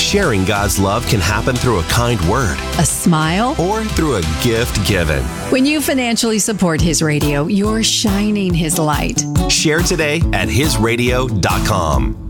Sharing God's love can happen through a kind word A smile? or through a gift given. When you financially support His Radio, you're shining His light. Share today at hisradio.com.